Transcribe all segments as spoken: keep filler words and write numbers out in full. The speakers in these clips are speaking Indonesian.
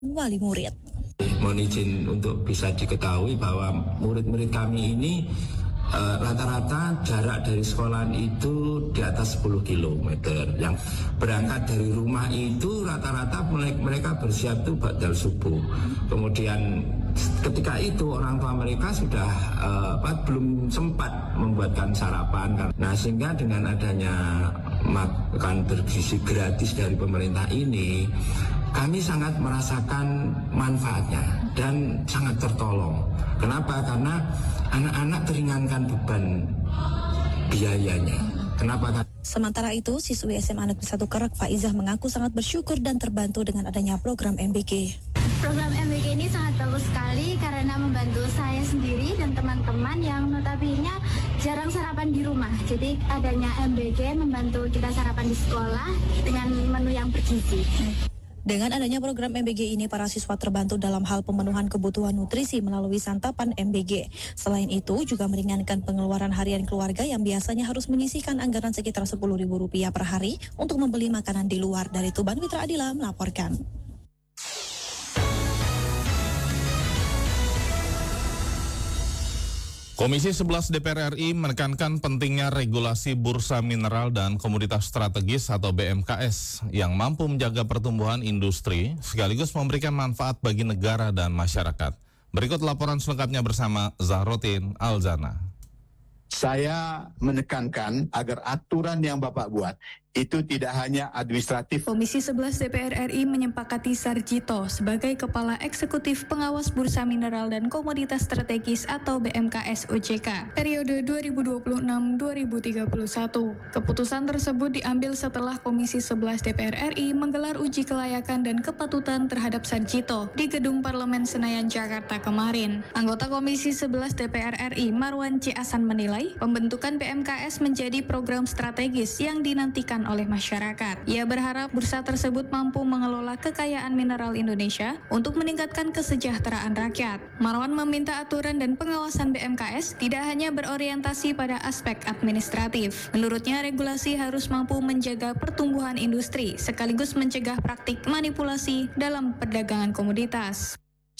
wali murid. Mohon izin untuk bisa diketahui bahwa murid-murid kami ini uh, rata-rata jarak dari sekolahan itu di atas sepuluh kilometer. Yang berangkat dari rumah itu rata-rata mereka bersiap itu ba'dal subuh. Kemudian ketika itu orang tua mereka sudah uh, belum sempat membuatkan sarapan. Nah, sehingga dengan adanya makan bergizi gratis dari pemerintah ini, kami sangat merasakan manfaatnya dan sangat tertolong. Kenapa? Karena anak-anak teringankan beban biayanya. Kenapa? Sementara itu, siswi S M A Negeri satu Kerak Faizah mengaku sangat bersyukur dan terbantu dengan adanya program M B G. Program M B G ini sangat bagus sekali karena membantu saya sendiri dan teman-teman yang notabene jarang sarapan di rumah. Jadi adanya M B G membantu kita sarapan di sekolah dengan menu yang bergizi. Dengan adanya program M B G ini, para siswa terbantu dalam hal pemenuhan kebutuhan nutrisi melalui santapan M B G. Selain itu, juga meringankan pengeluaran harian keluarga yang biasanya harus menyisihkan anggaran sekitar sepuluh ribu rupiah per hari untuk membeli makanan di luar. Dari Tuban, Witra Adila melaporkan. Komisi sebelas D P R R I menekankan pentingnya regulasi bursa mineral dan komoditas strategis atau B M K S yang mampu menjaga pertumbuhan industri sekaligus memberikan manfaat bagi negara dan masyarakat. Berikut laporan selengkapnya bersama Zahrotin Alzana. Saya menekankan agar aturan yang Bapak buat itu tidak hanya administratif. Komisi sebelas D P R R I menyepakati Sarjito sebagai Kepala Eksekutif Pengawas Bursa Mineral dan Komoditas Strategis atau B M K S O J K periode dua ribu dua puluh enam sampai dua ribu tiga puluh satu. Keputusan tersebut diambil setelah Komisi sebelas D P R R I menggelar uji kelayakan dan kepatutan terhadap Sarjito di Gedung Parlemen Senayan, Jakarta kemarin. Anggota Komisi sebelas D P R R I Marwan C. Asan menilai pembentukan B M K S menjadi program strategis yang dinantikan oleh masyarakat. Ia berharap bursa tersebut mampu mengelola kekayaan mineral Indonesia untuk meningkatkan kesejahteraan rakyat. Marwan meminta aturan dan pengawasan B M K S tidak hanya berorientasi pada aspek administratif. Menurutnya, regulasi harus mampu menjaga pertumbuhan industri sekaligus mencegah praktik manipulasi dalam perdagangan komoditas.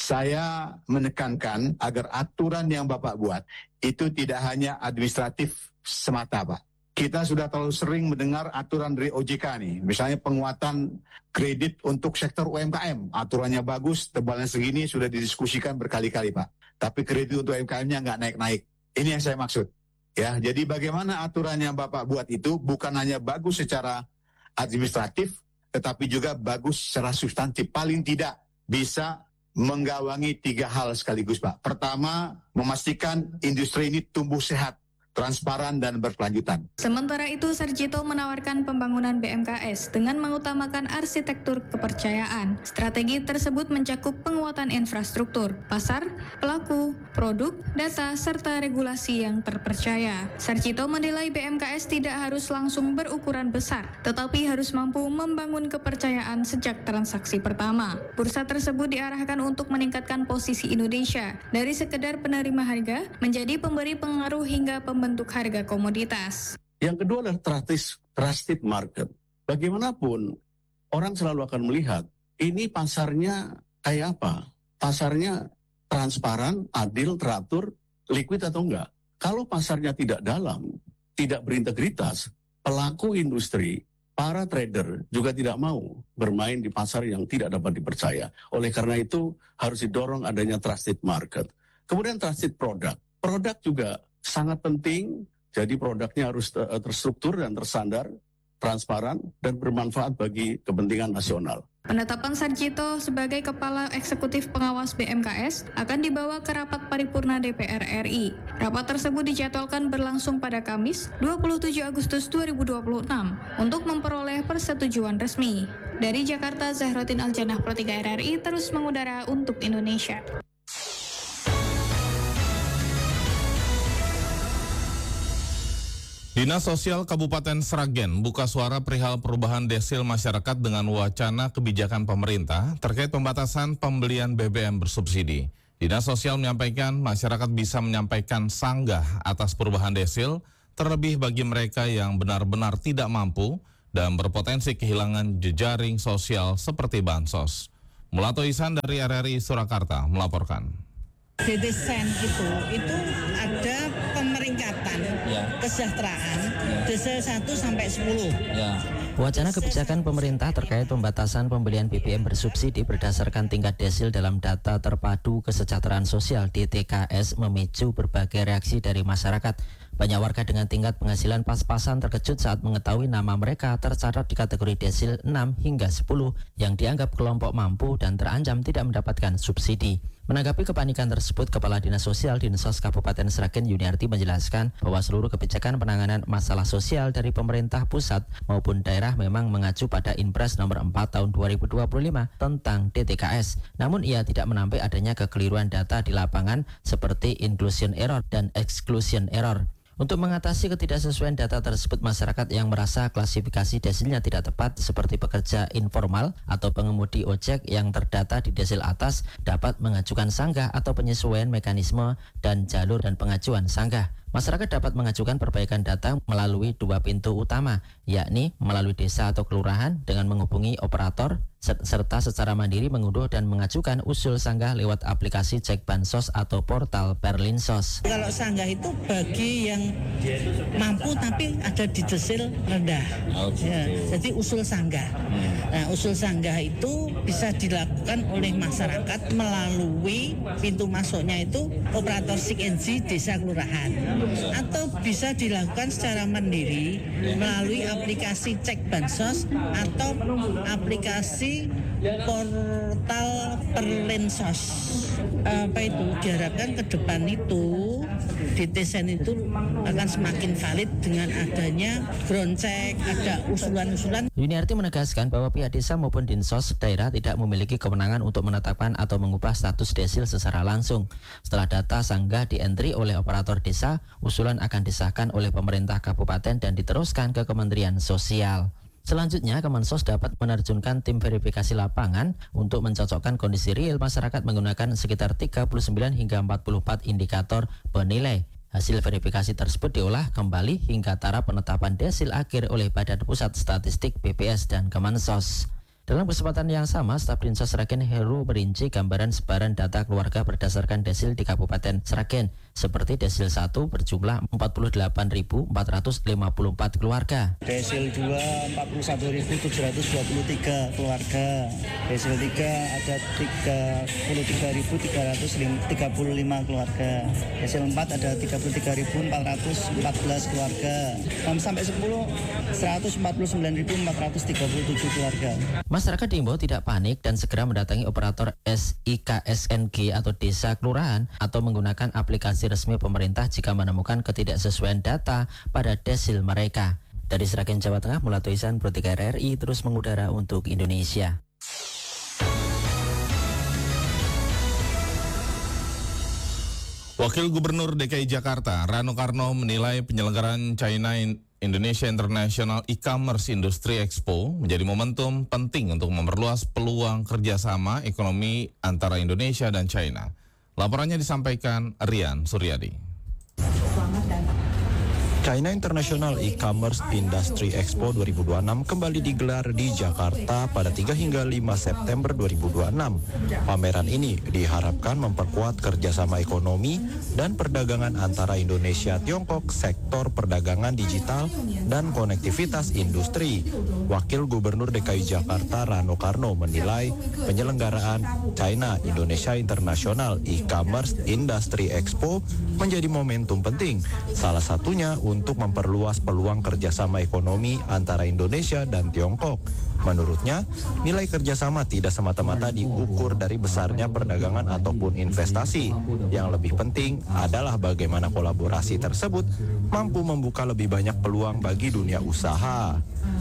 Saya menekankan agar aturan yang Bapak buat itu tidak hanya administratif semata, Pak. Kita sudah terlalu sering mendengar aturan dari O J K nih, misalnya penguatan kredit untuk sektor U M K M. Aturannya bagus, tebalnya segini, sudah didiskusikan berkali-kali, Pak. Tapi kredit untuk U M K M-nya nggak naik-naik. Ini yang saya maksud. Ya, jadi bagaimana aturan yang Bapak buat itu bukan hanya bagus secara administratif, tetapi juga bagus secara substantif. Paling tidak bisa menggawangi tiga hal sekaligus, Pak. Pertama, memastikan industri ini tumbuh sehat, transparan dan berkelanjutan. Sementara itu, Sarjito menawarkan pembangunan B M K S dengan mengutamakan arsitektur kepercayaan. Strategi tersebut mencakup penguatan infrastruktur, pasar, pelaku, produk, data, serta regulasi yang terpercaya. Sarjito menilai B M K S tidak harus langsung berukuran besar, tetapi harus mampu membangun kepercayaan sejak transaksi pertama. Bursa tersebut diarahkan untuk meningkatkan posisi Indonesia dari sekedar penerima harga menjadi pemberi pengaruh hingga pembangunan bentuk harga komoditas. Yang kedua adalah trusted, trusted market. Bagaimanapun, orang selalu akan melihat, ini pasarnya kayak apa? Pasarnya transparan, adil, teratur, liquid atau enggak? Kalau pasarnya tidak dalam, tidak berintegritas, pelaku industri, para trader juga tidak mau bermain di pasar yang tidak dapat dipercaya. Oleh karena itu, harus didorong adanya trusted market. Kemudian trusted product. Produk juga sangat penting, jadi produknya harus terstruktur dan tersandar, transparan, dan bermanfaat bagi kepentingan nasional. Penetapan Sarjito sebagai Kepala Eksekutif Pengawas B M K S akan dibawa ke rapat paripurna D P R R I. Rapat tersebut dijadwalkan berlangsung pada Kamis dua puluh tujuh Agustus dua ribu dua puluh enam untuk memperoleh persetujuan resmi. Dari Jakarta, Zahrotin Aljanah, Pro tiga R R I terus mengudara untuk Indonesia. Dinas Sosial Kabupaten Sragen buka suara perihal perubahan desil masyarakat dengan wacana kebijakan pemerintah terkait pembatasan pembelian B B M bersubsidi. Dinas Sosial menyampaikan masyarakat bisa menyampaikan sanggah atas perubahan desil, terlebih bagi mereka yang benar-benar tidak mampu dan berpotensi kehilangan jejaring sosial seperti bansos. Mulato Ihsan dari R R I Surakarta melaporkan. Di desain itu, itu ada pemeringkatan ya. kesejahteraan ya. Desil satu sampai sepuluh. Ya. Wacana kebijakan pemerintah terkait pembatasan pembelian B B M bersubsidi berdasarkan tingkat desil dalam data terpadu kesejahteraan sosial D T K S memicu berbagai reaksi dari masyarakat. Banyak warga dengan tingkat penghasilan pas-pasan terkejut saat mengetahui nama mereka tercatat di kategori desil enam hingga sepuluh yang dianggap kelompok mampu dan terancam tidak mendapatkan subsidi. Menanggapi kepanikan tersebut, Kepala Dinas Sosial Dinsos Kabupaten Sragen Yuniarti menjelaskan bahwa seluruh kebijakan penanganan masalah sosial dari pemerintah pusat maupun daerah memang mengacu pada Inpres nomor empat tahun dua ribu dua puluh lima tentang D T K S. Namun ia tidak menampik adanya kekeliruan data di lapangan seperti inclusion error dan exclusion error. Untuk mengatasi ketidaksesuaian data tersebut, masyarakat yang merasa klasifikasi desilnya tidak tepat seperti pekerja informal atau pengemudi ojek yang terdata di desil atas dapat mengajukan sanggah atau penyesuaian mekanisme dan jalur dan pengajuan sanggah. Masyarakat dapat mengajukan perbaikan data melalui dua pintu utama, yakni melalui desa atau kelurahan dengan menghubungi operator, serta secara mandiri mengunduh dan mengajukan usul sanggah lewat aplikasi Cek Bansos atau portal Perlinsos. Kalau sanggah itu bagi yang mampu tapi ada di desil rendah. Oh, gitu. Ya, jadi usul sanggah. Nah, usul sanggah itu bisa dilakukan oleh masyarakat melalui pintu masuknya itu operator S I K N J desa kelurahan. Atau bisa dilakukan secara mandiri melalui aplikasi Cek Bansos atau aplikasi portal Perlinsos. Apa itu? Diharapkan ke depan itu di desain itu akan semakin valid dengan adanya ground check, ada usulan-usulan. Yuniarti menegaskan bahwa pihak desa maupun dinsos daerah tidak memiliki kewenangan untuk menetapkan atau mengubah status desil secara langsung. Setelah data sanggah di-entry oleh operator desa, usulan akan disahkan oleh pemerintah kabupaten dan diteruskan ke Kementerian Sosial. Selanjutnya, Kemensos dapat menerjunkan tim verifikasi lapangan untuk mencocokkan kondisi real masyarakat menggunakan sekitar tiga puluh sembilan hingga empat puluh empat indikator penilai. Hasil verifikasi tersebut diolah kembali hingga taraf penetapan desil akhir oleh Badan Pusat Statistik B P S dan Kemensos. Dalam kesempatan yang sama, staf Dinsos Sragen Heru merinci gambaran sebaran data keluarga berdasarkan desil di Kabupaten Sragen, seperti desil satu berjumlah empat puluh delapan ribu empat ratus lima puluh empat keluarga. Desil dua empat puluh satu ribu tujuh ratus dua puluh tiga keluarga. Desil tiga ada tiga puluh tiga ribu tiga ratus tiga puluh lima keluarga. Desil empat ada tiga puluh tiga ribu empat ratus empat belas keluarga. enam sampai sepuluh seratus empat puluh sembilan ribu empat ratus tiga puluh tujuh keluarga. Masyarakat diimbau tidak panik dan segera mendatangi operator S I K S N G atau desa kelurahan atau menggunakan aplikasi resmi pemerintah jika menemukan ketidaksesuaian data pada desil mereka. Dari Sragen, Jawa Tengah, Mulato Ihsan, Pro tiga R R I terus mengudara untuk Indonesia. Wakil Gubernur D K I Jakarta, Rano Karno, menilai penyelenggaraan China Indonesia International E-Commerce Industry Expo menjadi momentum penting untuk memperluas peluang kerjasama ekonomi antara Indonesia dan China. Laporannya disampaikan Rian Suryadi. China International E-Commerce Industry Expo dua ribu dua puluh enam kembali digelar di Jakarta pada tiga hingga lima September dua ribu dua puluh enam. Pameran ini diharapkan memperkuat kerjasama ekonomi dan perdagangan antara Indonesia Tiongkok, sektor perdagangan digital, dan konektivitas industri. Wakil Gubernur D K I Jakarta Rano Karno menilai penyelenggaraan China Indonesia International E-Commerce Industry Expo menjadi momentum penting. Salah satunya untuk memperluas peluang kerjasama ekonomi antara Indonesia dan Tiongkok. Menurutnya, nilai kerjasama tidak semata-mata diukur dari besarnya perdagangan ataupun investasi. Yang lebih penting adalah bagaimana kolaborasi tersebut mampu membuka lebih banyak peluang bagi dunia usaha.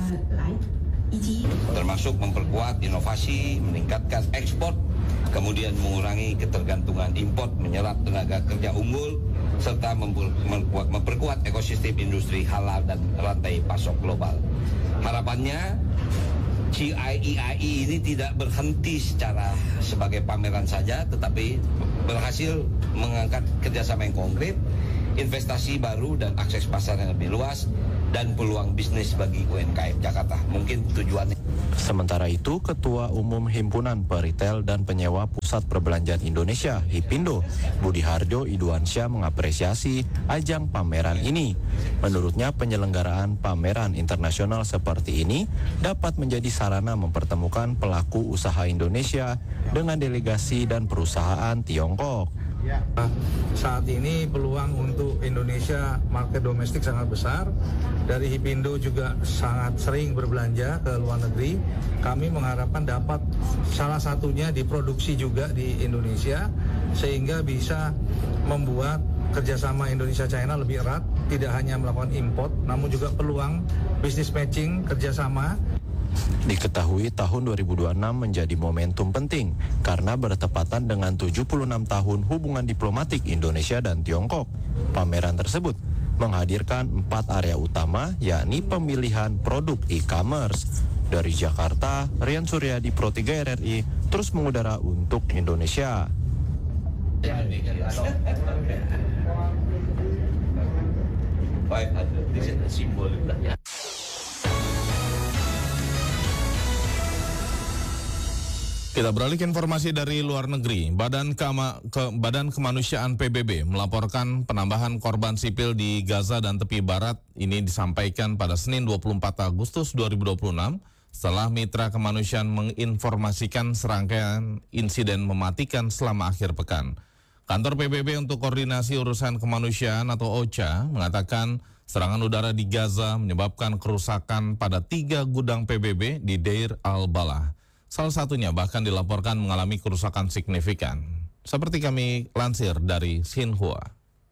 Termasuk memperkuat inovasi, meningkatkan ekspor, kemudian mengurangi ketergantungan impor, menyerap tenaga kerja unggul, serta memperkuat ekosistem industri halal dan rantai pasok global. Harapannya C I I A I ini tidak berhenti secara sebagai pameran saja, tetapi berhasil mengangkat kerjasama yang konkret, investasi baru dan akses pasar yang lebih luas, dan peluang bisnis bagi U M K M Jakarta. Mungkin tujuannya. Sementara itu, Ketua Umum Himpunan Peritel dan Penyewa Pusat Perbelanjaan Indonesia, Hipindo, Budi Harjo Iduansyah mengapresiasi ajang pameran ini. Menurutnya, penyelenggaraan pameran internasional seperti ini dapat menjadi sarana mempertemukan pelaku usaha Indonesia dengan delegasi dan perusahaan Tiongkok. Saat ini peluang untuk Indonesia market domestik sangat besar. Dari Hipindo juga sangat sering berbelanja ke luar negeri. Kami mengharapkan dapat salah satunya diproduksi juga di Indonesia sehingga bisa membuat kerjasama Indonesia-China lebih erat. Tidak hanya melakukan import, namun juga peluang bisnis matching kerjasama. Diketahui tahun dua ribu dua puluh enam menjadi momentum penting karena bertepatan dengan tujuh puluh enam tahun hubungan diplomatik Indonesia dan Tiongkok. Pameran tersebut menghadirkan empat area utama, yakni pemilihan produk e-commerce. Dari Jakarta, Rian Suryadi, Pro tiga R R I, terus mengudara untuk Indonesia. Kita beralih ke informasi dari luar negeri. Badan, Kema, ke, Badan Kemanusiaan P B B melaporkan penambahan korban sipil di Gaza dan tepi barat. Ini disampaikan pada Senin dua puluh empat Agustus dua ribu dua puluh enam setelah mitra kemanusiaan menginformasikan serangkaian insiden mematikan selama akhir pekan. Kantor P B B untuk Koordinasi Urusan Kemanusiaan atau O C A mengatakan serangan udara di Gaza menyebabkan kerusakan pada tiga gudang P B B di Deir al-Balah. Salah satunya bahkan dilaporkan mengalami kerusakan signifikan. Seperti kami lansir dari Xinhua.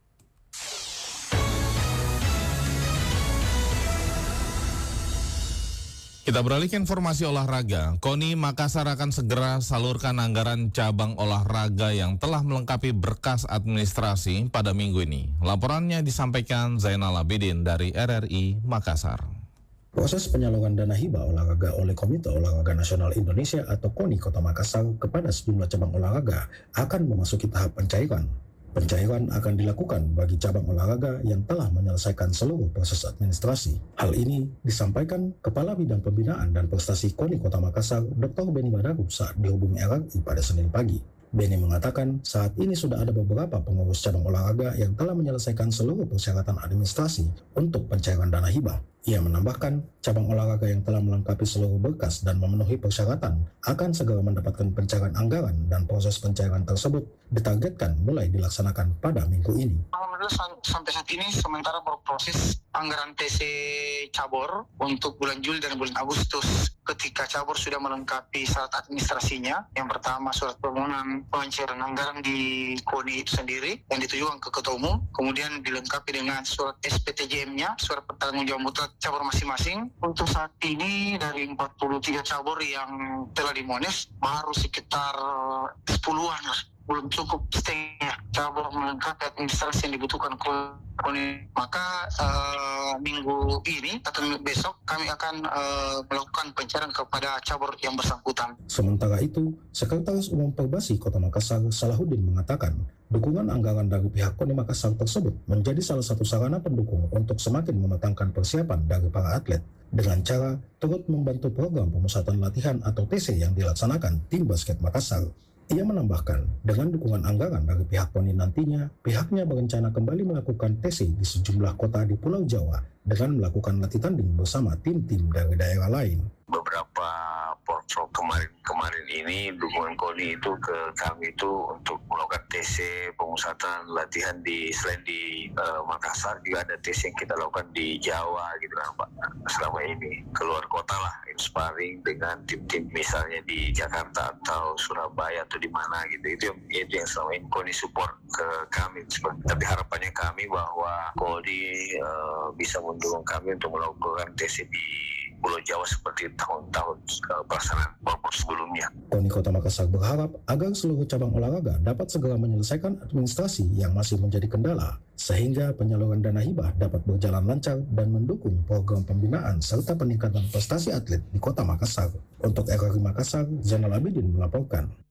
Kita beralih ke informasi olahraga. KONI Makassar akan segera salurkan anggaran cabang olahraga yang telah melengkapi berkas administrasi pada minggu ini. Laporannya disampaikan Zainal Abidin dari R R I Makassar. Proses penyaluran dana hibah olahraga oleh Komite Olahraga Nasional Indonesia atau KONI Kota Makassar kepada sejumlah cabang olahraga akan memasuki tahap pencairan. Pencairan akan dilakukan bagi cabang olahraga yang telah menyelesaikan seluruh proses administrasi. Hal ini disampaikan Kepala Bidang Pembinaan dan Prestasi KONI Kota Makassar, Doktor Beni Badaru saat dihubungi R R I pada Senin pagi. Beni mengatakan saat ini sudah ada beberapa pengurus cabang olahraga yang telah menyelesaikan seluruh persyaratan administrasi untuk pencairan dana hibah. Ia menambahkan, cabang olahraga yang telah melengkapi seluruh berkas dan memenuhi persyaratan akan segera mendapatkan pencairan anggaran dan proses pencairan tersebut ditargetkan mulai dilaksanakan pada minggu ini. Alhamdulillah sampai saat ini sementara berproses anggaran T C cabur untuk bulan Juli dan bulan Agustus. Ketika cabur sudah melengkapi syarat administrasinya, yang pertama surat permohonan pencairan anggaran di KONI itu sendiri yang ditujukan ke Ketua Umum, kemudian dilengkapi dengan surat S P T J M-nya, surat pertanggungjawab mutlak cabur masing-masing. Untuk saat ini dari empat puluh tiga cabur yang telah dimonis baru sekitar sepuluhan lah. Belum cukup setengah cabur melengkapi administrasi yang dibutuhkan KONI. Maka uh, minggu ini atau besok kami akan uh, melakukan pencairan kepada cabur yang bersangkutan. Sementara itu, Sekretaris Umum Perbasi Kota Makassar Salahuddin mengatakan dukungan anggaran dari pihak KONI Makassar tersebut menjadi salah satu sarana pendukung untuk semakin mematangkan persiapan dari para atlet dengan cara turut membantu program pemusatan latihan atau T C yang dilaksanakan tim basket Makassar. Ia menambahkan, dengan dukungan anggaran dari pihak KONI nantinya, pihaknya berencana kembali melakukan T C di sejumlah kota di Pulau Jawa dengan melakukan latih tanding bersama tim-tim dari daerah lain. Beberapa portfolio kemarin-kemarin ini dukungan KONI itu ke kami itu untuk melakukan T C pemusatan latihan di selain di uh, Makassar juga ada T C yang kita lakukan di Jawa gitu kan Pak. Selama ini keluar kota lah sparring dengan tim-tim misalnya di Jakarta atau Surabaya atau di mana gitu. Itu yang, itu yang selama ini KONI support ke kami. Tapi harapannya kami bahwa KONI uh, bisa mendukung kami untuk melakukan T C di Pulau Jawa seperti tahun-tahun uh, pelaksanaan World sebelumnya. KONI Kota Makassar berharap agar seluruh cabang olahraga dapat segera menyelesaikan administrasi yang masih menjadi kendala, sehingga penyaluran dana hibah dapat berjalan lancar dan mendukung program pembinaan serta peningkatan prestasi atlet di Kota Makassar. Untuk R R I Makassar, Zainal Abidin melaporkan.